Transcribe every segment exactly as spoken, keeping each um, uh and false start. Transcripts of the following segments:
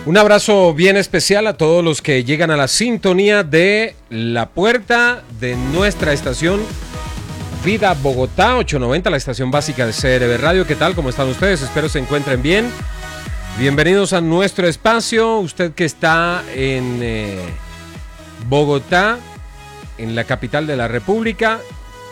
Un abrazo bien especial a todos los que llegan a la sintonía de la puerta de nuestra estación Vida Bogotá, ochocientos noventa, la estación básica de C R V Radio. ¿Qué tal? ¿Cómo están ustedes? Espero se encuentren bien. Bienvenidos a nuestro espacio. Usted que está en eh, Bogotá, en la capital de la República,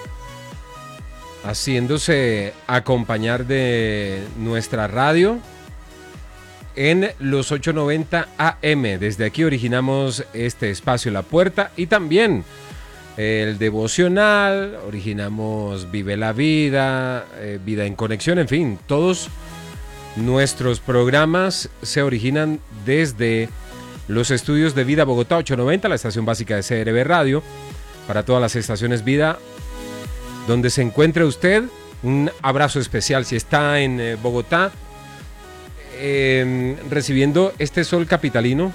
haciéndose acompañar de nuestra radio en los ochocientos noventa A M. Desde aquí originamos este espacio La Puerta y también el devocional, originamos Vive la Vida, eh, Vida en Conexión, en fin, todos nuestros programas se originan desde los estudios de Vida Bogotá ochocientos noventa, la estación básica de C R V Radio, para todas las estaciones Vida, donde se encuentre usted. Un abrazo especial si está en eh, Bogotá, eh, recibiendo este sol capitalino,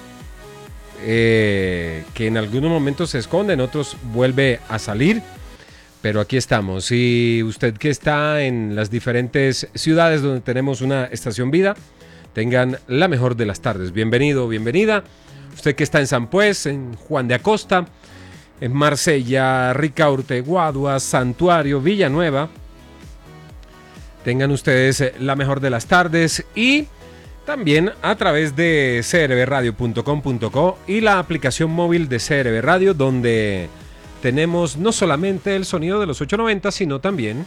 eh, que en algunos momentos se esconde, en otros vuelve a salir, pero aquí estamos. Y usted que está en las diferentes ciudades donde tenemos una estación Vida, tengan la mejor de las tardes. Bienvenido, bienvenida. Usted que está en San Pues, en Juan de Acosta, en Marsella, Ricaurte, Guadua, Santuario, Villanueva, tengan ustedes la mejor de las tardes. Y también a través de c r v radio punto com punto co y la aplicación móvil de C R V Radio, donde tenemos no solamente el sonido de los ochocientos noventa, sino también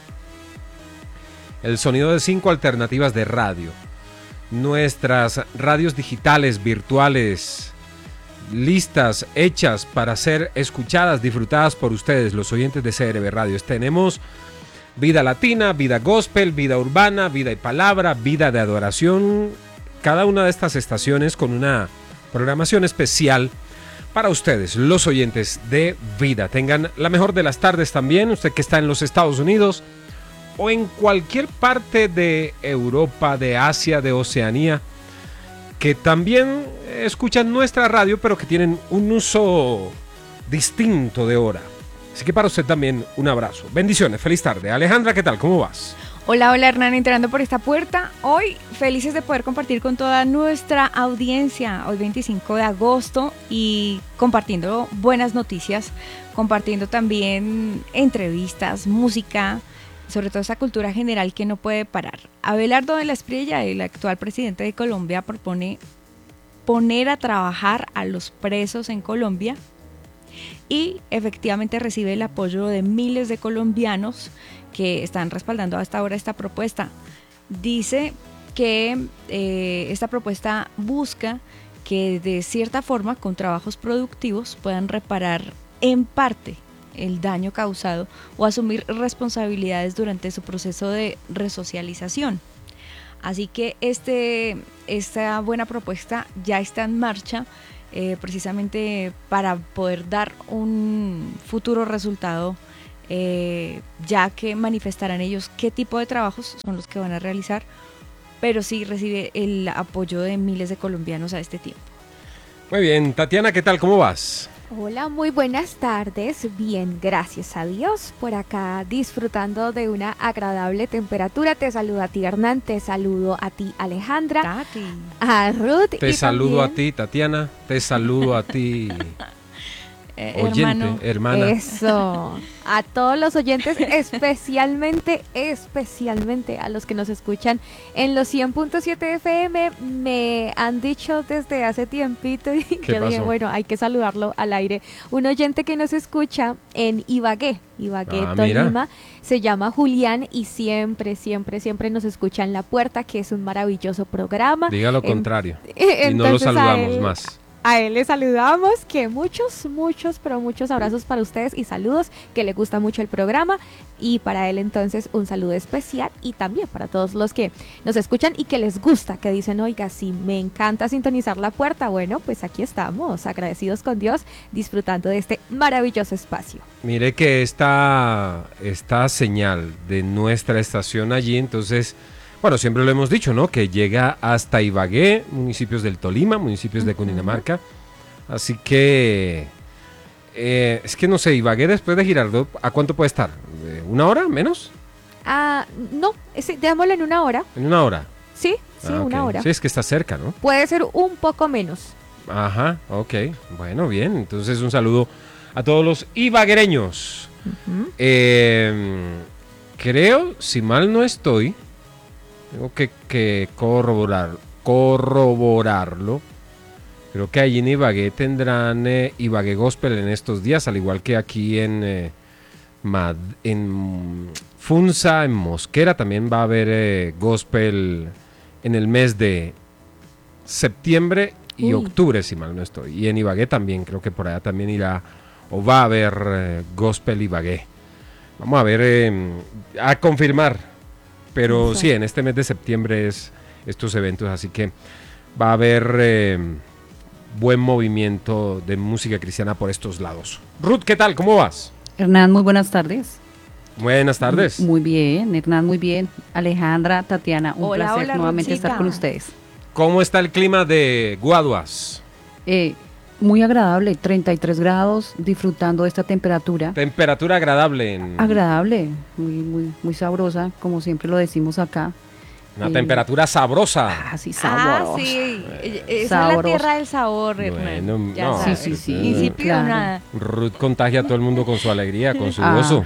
el sonido de cinco alternativas de radio. Nuestras radios digitales, virtuales, listas, hechas para ser escuchadas, disfrutadas por ustedes, los oyentes de C R V Radio. Tenemos Vida Latina, Vida Gospel, Vida Urbana, Vida y Palabra, Vida de Adoración. Cada una de estas estaciones con una programación especial para ustedes, los oyentes de Vida. Tengan la mejor de las tardes también, usted que está en los Estados Unidos o en cualquier parte de Europa, de Asia, de Oceanía, que también escuchan nuestra radio, pero que tienen un uso distinto de hora. Así que para usted también un abrazo. Bendiciones, feliz tarde. Alejandra, ¿qué tal? ¿Cómo vas? Hola, hola Hernán, entrando por esta puerta. Hoy felices de poder compartir con toda nuestra audiencia, hoy veinticinco de agosto, y compartiendo buenas noticias, compartiendo también entrevistas, música, sobre todo esa cultura general que no puede parar. Abelardo de la Espriella, el actual presidente de Colombia, propone poner a trabajar a los presos en Colombia y efectivamente recibe el apoyo de miles de colombianos que están respaldando hasta ahora esta propuesta. Dice que eh, esta propuesta busca que de cierta forma con trabajos productivos puedan reparar en parte el daño causado o asumir responsabilidades durante su proceso de resocialización. Así que este, esta buena propuesta ya está en marcha, eh, precisamente para poder dar un futuro resultado, eh, ya que manifestarán ellos qué tipo de trabajos son los que van a realizar, pero sí recibe el apoyo de miles de colombianos a este tiempo. Muy bien, Tatiana, ¿qué tal? ¿Cómo vas? Hola, muy buenas tardes. Bien, gracias a Dios. Por acá disfrutando de una agradable temperatura. Te saludo a ti, Hernán. Te saludo a ti, Alejandra. Tati. A Ruth. Te y saludo también... a ti, Tatiana. Te saludo a ti, Eh, oyente, hermano. hermana. Eso. A todos los oyentes, especialmente, especialmente a los que nos escuchan en los cien punto siete F M. Me han dicho desde hace tiempito y yo pasó? dije, bueno, hay que saludarlo al aire. Un oyente que nos escucha en Ibagué, Ibagué, Ah, Tolima, mira. se llama Julián y siempre, siempre, siempre nos escucha en La Puerta, que es un maravilloso programa. Diga lo En- contrario. Y no lo Entonces, a saludamos él- más. A él le saludamos, que muchos, muchos, pero muchos abrazos para ustedes y saludos, que le gusta mucho el programa, y para él entonces un saludo especial, y también para todos los que nos escuchan y que les gusta, que dicen, oiga, sí, me encanta sintonizar La Puerta. Bueno, pues aquí estamos, agradecidos con Dios, disfrutando de este maravilloso espacio. Mire que esta, esta señal de nuestra estación allí, entonces, bueno, siempre lo hemos dicho, ¿no? Que llega hasta Ibagué, municipios del Tolima, municipios de Cundinamarca. Así que, eh, es que no sé, Ibagué después de Girardot, ¿a cuánto puede estar? ¿Una hora menos? Ah, no, ese, démoslo en una hora. En una hora. Sí, sí, Ah, ok. una hora. Sí, es que está cerca, ¿no? Puede ser un poco menos. Ajá, ok. Bueno, bien. Entonces un saludo a todos los ibaguereños. Ujú. Eh, creo, si mal no estoy, tengo que, que corroborar, corroborarlo. Creo que allí en Ibagué tendrán eh, Ibagué Gospel en estos días, al igual que aquí en, eh, Mad- en Funza, en Mosquera, también va a haber eh, Gospel en el mes de septiembre y Uy. octubre, si mal no estoy. Y en Ibagué también, creo que por allá también irá o va a haber eh, Gospel Ibagué. Vamos a ver, eh, a confirmar. Pero Eso. sí, en este mes de septiembre es estos eventos, así que va a haber eh, buen movimiento de música cristiana por estos lados. Ruth, ¿qué tal? ¿Cómo vas? Hernán, muy buenas tardes. Buenas tardes. Muy bien, Hernán, muy bien. Alejandra, Tatiana, un Hola, placer hola, nuevamente Ruthcita. estar con ustedes. ¿Cómo está el clima de Guaduas? Eh, muy agradable, treinta y tres grados, disfrutando de esta temperatura. Temperatura agradable. En Agradable, muy, muy, muy sabrosa, como siempre lo decimos acá. una eh, temperatura sabrosa. Ah, sí, Ah, sabrosa. sí. Esa es Sabroso. la tierra del sabor, Hernán. Bueno, Ya no, sabes. Sí, sí, sí, Ni si pido claro. nada. Ruth contagia a todo el mundo con su alegría, con su Ah. gozo.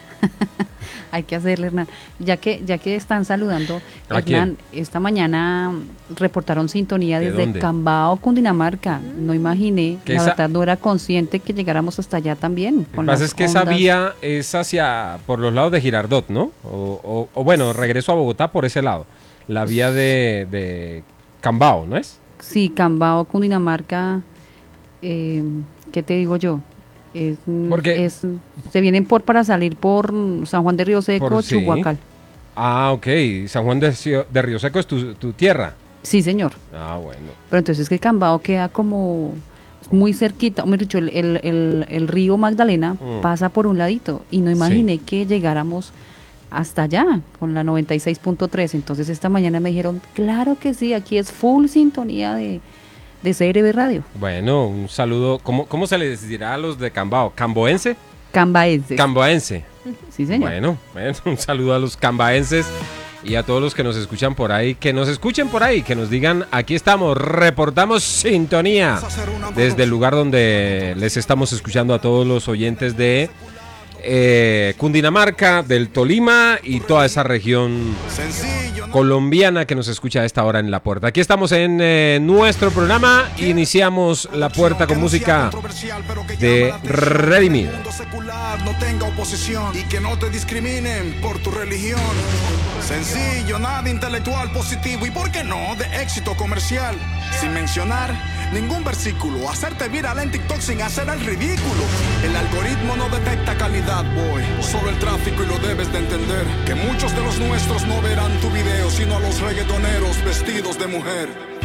Hay que hacerle, Hernán. Ya que, ya que están saludando, ¿A Hernán, esta mañana reportaron sintonía ¿De desde dónde? Cambao, Cundinamarca. No imaginé, Que la esa- verdad no era consciente que llegáramos hasta allá también. Lo que con pasa las es que esa ondas. vía es hacia, por los lados de Girardot, ¿no? O, o- o bueno, regreso a Bogotá por ese lado. La vía de, de Cambao, ¿no es? Sí, Cambao, Cundinamarca, eh, ¿qué te digo yo? Es, Porque- es- se vienen por para salir por San Juan de Río Seco, Por- sí. Chuhuacal. Ah, ok. San Juan de, Cio- de Río Seco es tu, tu tierra. Sí, señor. Ah, bueno. Pero entonces es que Cambao queda como muy cerquita, mejor dicho, el, el- el- el río Magdalena Mm. pasa por un ladito y no imaginé que llegáramos hasta allá con la noventa y seis punto tres. Entonces esta mañana me dijeron, claro que sí, aquí es full sintonía de, de C R B Radio. Bueno, un saludo. ¿Cómo, cómo se les dirá a los de Cambao? ¿Camboense? Cambaenses. Camboense. sí, señor. Bueno, bueno, un saludo a los cambaenses y a todos los que nos escuchan por ahí. Que nos escuchen por ahí, que nos digan, aquí estamos, reportamos sintonía desde el lugar donde les estamos escuchando a todos los oyentes de eh, Cundinamarca, del Tolima y toda esa región colombiana que nos escucha a esta hora en La Puerta. Aquí estamos en eh, nuestro programa. Iniciamos La Puerta con música de Redimido. Secular no tenga oposición y que no te discriminen por tu religión. Sencillo, nada intelectual positivo y por qué no de éxito comercial. Sin mencionar ningún versículo, hacerte viral en TikTok sin hacer el ridículo. El algoritmo no detecta calidad, boy, solo el tráfico y lo debes de entender. Que muchos de los nuestros no verán tu video, sino a los reggaetoneros vestidos de mujer.